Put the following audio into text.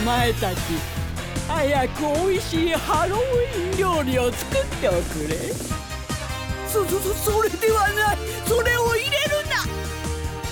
前たち、早くおいしいハロウィン料理を作っておくれ。 それではない、それ